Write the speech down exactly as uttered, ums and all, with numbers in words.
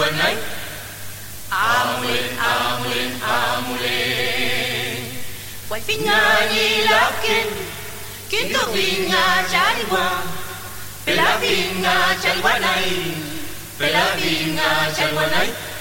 chalwanay. Amulin, amulin, amulin. Quay finga ni lakin, kinto finga chaliwa. Pela finga chalwanay, pela finga chalwanay.